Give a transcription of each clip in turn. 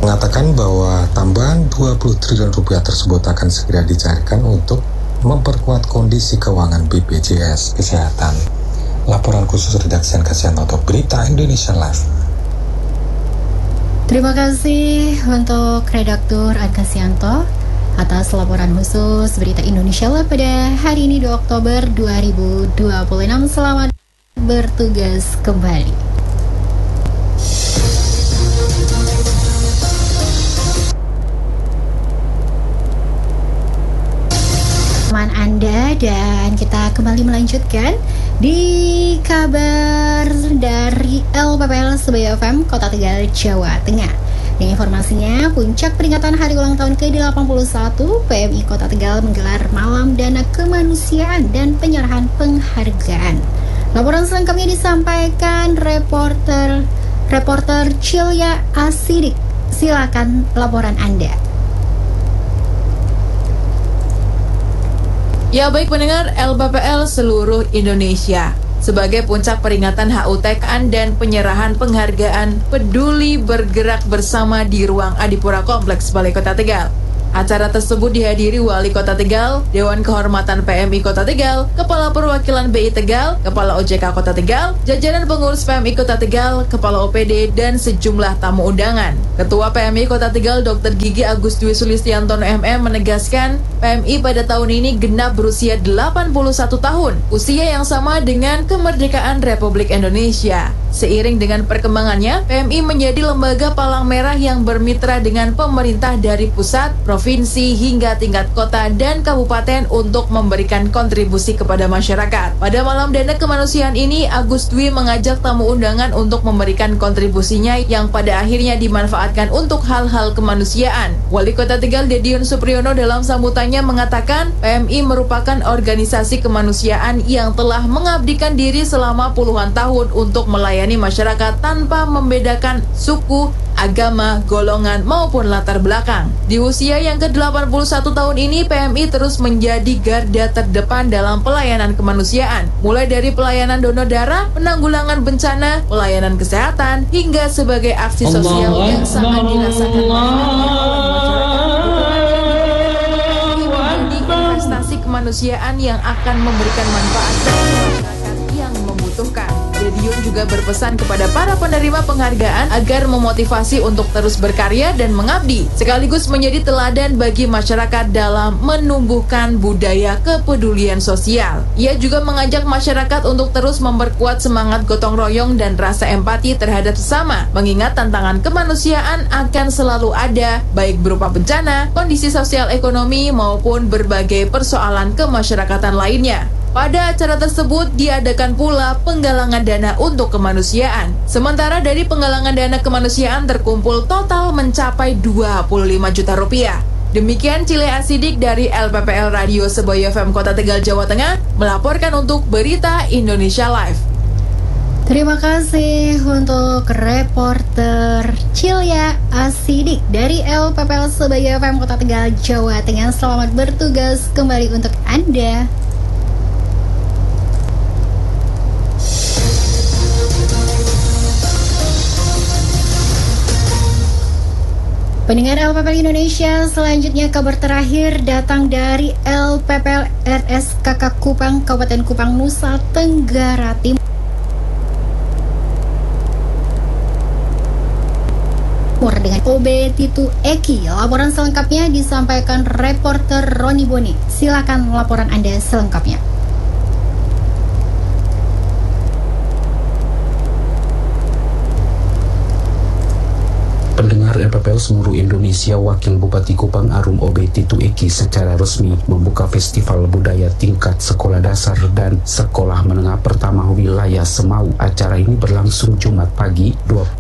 mengatakan bahwa tambahan 20 triliun rupiah tersebut akan segera dicairkan untuk memperkuat kondisi keuangan BPJS Kesehatan. Laporan khusus redaksi Kasianto untuk Berita Indonesia Live. Terima kasih untuk redaktur Kasianto atas laporan khusus Berita Indonesia Live pada hari ini 2 Oktober 2026. Selamat bertugas kembali. Teman Anda, dan kita kembali melanjutkan di kabar dari LPPL Sebaya FM Kota Tegal, Jawa Tengah. Dengan informasinya, puncak peringatan hari ulang tahun ke-81 PMI Kota Tegal menggelar Malam Dana Kemanusiaan dan penyerahan penghargaan. Laporan selengkapnya disampaikan reporter Cilya Asidik. Silakan laporan Anda. Ya, baik pendengar LPPL seluruh Indonesia. Sebagai puncak peringatan HUT-an dan penyerahan penghargaan Peduli Bergerak Bersama di Ruang Adipura Kompleks Balai Kota Tegal. Acara tersebut dihadiri Wali Kota Tegal, Dewan Kehormatan PMI Kota Tegal, Kepala Perwakilan BI Tegal, Kepala OJK Kota Tegal, jajaran pengurus PMI Kota Tegal, Kepala OPD, dan sejumlah tamu undangan. Ketua PMI Kota Tegal Dr. Gigi Agus Dwi Sulistiantono MM menegaskan PMI pada tahun ini genap berusia 81 tahun, usia yang sama dengan kemerdekaan Republik Indonesia. Seiring dengan perkembangannya, PMI menjadi lembaga palang merah yang bermitra dengan pemerintah dari pusat, provinsi, hingga tingkat kota dan kabupaten untuk memberikan kontribusi kepada masyarakat. Pada Malam Dana Kemanusiaan ini, Agus Dwi mengajak tamu undangan untuk memberikan kontribusinya yang pada akhirnya dimanfaatkan untuk hal-hal kemanusiaan. Wali Kota Tegal Dedion Supriyono dalam sambutannya mengatakan PMI merupakan organisasi kemanusiaan yang telah mengabdikan diri selama puluhan tahun untuk melayani masyarakat tanpa membedakan suku, agama, golongan, maupun latar belakang. Di usia yang ke-81 tahun ini, PMI terus menjadi garda terdepan dalam pelayanan kemanusiaan, mulai dari pelayanan donor darah, penanggulangan bencana, pelayanan kesehatan, hingga sebagai aksi sosial yang sangat dirasakan investasi kemanusiaan yang akan memberikan manfaat bagi masyarakat yang membutuhkan. Dedion juga berpesan kepada para penerima penghargaan agar memotivasi untuk terus berkarya dan mengabdi, sekaligus menjadi teladan bagi masyarakat dalam menumbuhkan budaya kepedulian sosial. Ia juga mengajak masyarakat untuk terus memperkuat semangat gotong royong dan rasa empati terhadap sesama, mengingat tantangan kemanusiaan akan selalu ada, baik berupa bencana, kondisi sosial ekonomi, maupun berbagai persoalan kemasyarakatan lainnya. Pada acara tersebut diadakan pula penggalangan dana untuk kemanusiaan. Sementara dari penggalangan dana kemanusiaan terkumpul total mencapai 25 juta rupiah. Demikian Cilya Asidik dari LPPL Radio Sebaya FM Kota Tegal, Jawa Tengah melaporkan untuk Berita Indonesia Live. Terima kasih untuk reporter Cilya Asidik dari LPPL Sebaya FM Kota Tegal, Jawa Tengah. Selamat bertugas kembali untuk Anda. Pendengar LPPL Indonesia, selanjutnya kabar terakhir datang dari LPPL RSKK Kupang, Kabupaten Kupang, Nusa Tenggara Timur. Dengan OB Titu Eki. Laporan selengkapnya disampaikan reporter Roni Boni. Silakan laporan Anda selengkapnya. Pendengar LPPL seluruh Indonesia, Wakil Bupati Kupang Arum OB Titu Eki secara resmi membuka festival budaya tingkat sekolah dasar dan sekolah menengah pertama wilayah Semau. Acara ini berlangsung Jumat pagi 25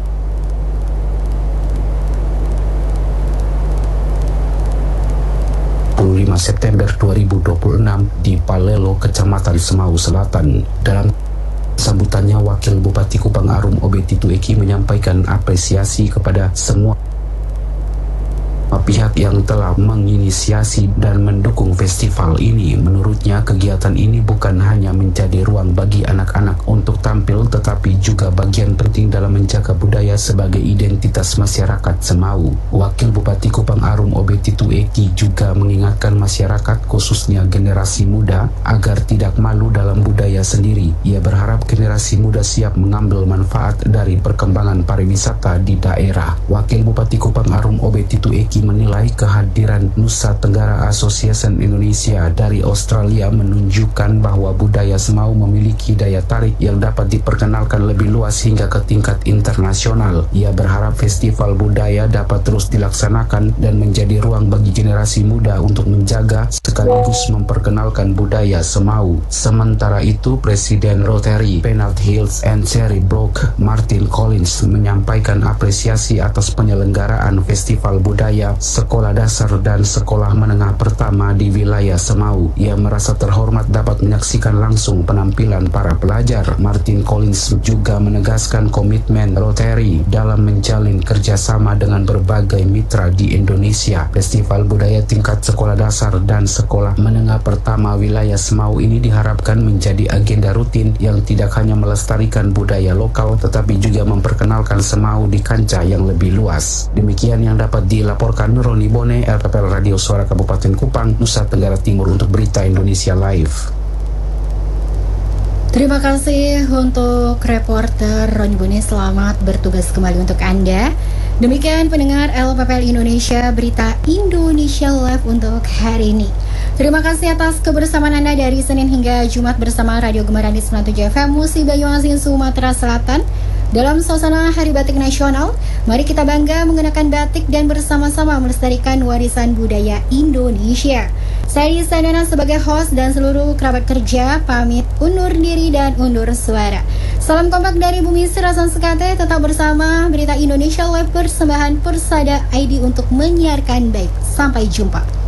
September 2026 di Palelo, Kecamatan Semau Selatan. Dalam sambutannya, Wakil Bupati Kupang Arum OB Titu Eki menyampaikan apresiasi kepada semua Pihak yang telah menginisiasi dan mendukung festival ini, menurutnya kegiatan ini bukan hanya menjadi ruang bagi anak-anak untuk tampil, tetapi juga bagian penting dalam menjaga budaya sebagai identitas masyarakat Semau. Wakil Bupati Kupang Arum Obetitu Eki juga mengingatkan masyarakat, khususnya generasi muda, agar tidak malu dalam budaya sendiri. Ia berharap generasi muda siap mengambil manfaat dari perkembangan pariwisata di daerah. Wakil Bupati Kupang Arum Obetitu Eki menilai kehadiran Nusa Tenggara Association Indonesia dari Australia menunjukkan bahwa budaya Semau memiliki daya tarik yang dapat diperkenalkan lebih luas hingga ke tingkat internasional. Ia berharap festival budaya dapat terus dilaksanakan dan menjadi ruang bagi generasi muda untuk menjaga sekaligus memperkenalkan budaya Semau. Sementara itu, Presiden Rotary Penalt Hills and Cherry Brook Martin Collins menyampaikan apresiasi atas penyelenggaraan festival budaya sekolah dasar dan sekolah menengah pertama di wilayah Semau. Ia merasa terhormat dapat menyaksikan langsung penampilan para pelajar. Martin Collins juga menegaskan komitmen Rotary dalam menjalin kerjasama dengan berbagai mitra di Indonesia. Festival budaya tingkat sekolah dasar dan sekolah menengah pertama wilayah Semau ini diharapkan menjadi agenda rutin yang tidak hanya melestarikan budaya lokal, tetapi juga memperkenalkan Semau di kancah yang lebih luas. Demikian yang dapat dilaporkan Roni Bone, LPPL Radio Suara Kabupaten Kupang, Nusa Tenggara Timur untuk Berita Indonesia Live. Terima kasih untuk reporter Roni Bone, selamat bertugas kembali untuk Anda. Demikian pendengar LPPL Indonesia, Berita Indonesia Live untuk hari ini. Terima kasih atas kebersamaan Anda dari Senin hingga Jumat bersama Radio Gemarani 97 FM Musi Banyuasin, Sumatera Selatan. Dalam suasana Hari Batik Nasional, mari kita bangga menggunakan batik dan bersama-sama melestarikan warisan budaya Indonesia. Saya Sandana sebagai host dan seluruh kerabat kerja pamit undur diri dan undur suara. Salam kompak dari Bumi Serasan Sekate, tetap bersama Berita Indonesia Live, persembahan Persada ID untuk menyiarkan baik. Sampai jumpa.